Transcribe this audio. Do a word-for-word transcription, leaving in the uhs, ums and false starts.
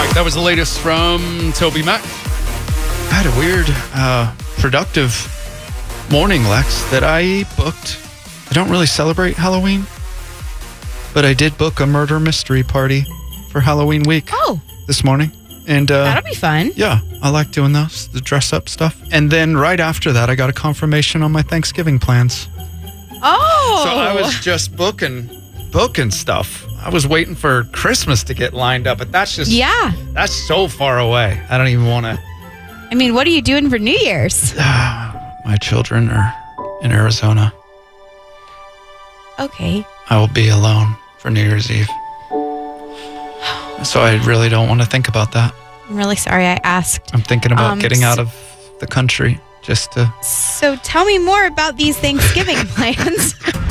right, that was the latest from Toby Mac. I had a weird, uh, productive morning, Lex, that I booked. I don't really celebrate Halloween, but I did book a murder mystery party for Halloween week. Oh. This morning. And uh, that'll be fun. Yeah, I like doing those, the dress up stuff. And then right after that, I got a confirmation on my Thanksgiving plans. Oh. So I was just booking, booking stuff. I was waiting for Christmas to get lined up, but that's just, yeah. that's so far away. I don't even want to. I mean, what are you doing for New Year's? My children are in Arizona. Okay. I will be alone for New Year's Eve. So I really don't want to think about that. I'm really sorry I asked. I'm thinking about um, getting out of the country just to... So tell me more about these Thanksgiving plans.